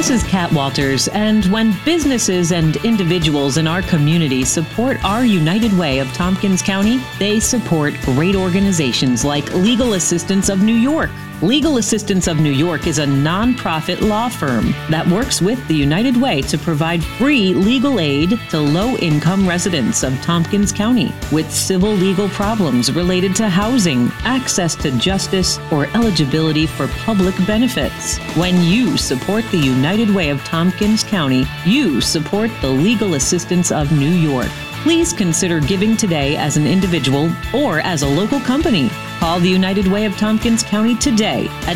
This is Kat Walters, and when businesses and individuals in our community support our United Way of Tompkins County, they support great organizations like Legal Assistance of New York. Legal Assistance of New York is a nonprofit law firm that works with the United Way to provide free legal aid to low-income residents of Tompkins County with civil legal problems related to housing, access to justice, or eligibility for public benefits. When you support the United Way of Tompkins County, you support the Legal Assistance of New York. Please consider giving today as an individual or as a local company. Call the United Way of Tompkins County today at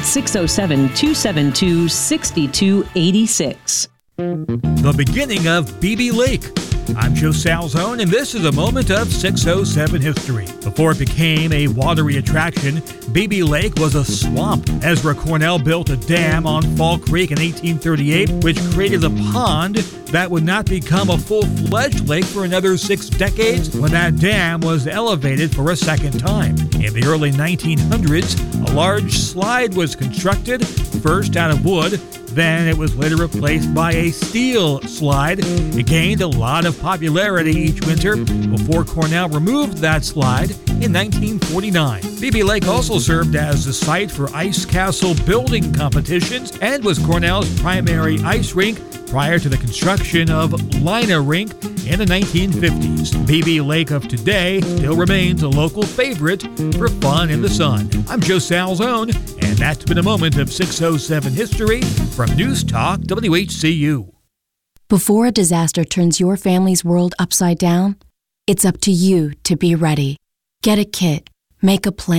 607-272-6286. The beginning of BB Lake. I'm Joe Salzone, and this is a moment of 607 history. Before it became a watery attraction, BB Lake was a swamp. Ezra Cornell built a dam on Fall Creek in 1838, which created a pond that would not become a full-fledged lake for another 6 decades when that dam was elevated for a second time. In the early 1900s, a large slide was constructed, first out of wood. Then it was later replaced by a steel slide. It gained a lot of popularity each winter before Cornell removed that slide in 1949. BB Lake also served as the site for ice castle building competitions and was Cornell's primary ice rink prior to the construction of Lina Rink in the 1950s. BB Lake of today still remains a local favorite for fun in the sun. I'm Joe Salzone, and that's been a moment of 607 history from News Talk WHCU. Before a disaster turns your family's world upside down, it's up to you to be ready. Get a kit, make a plan.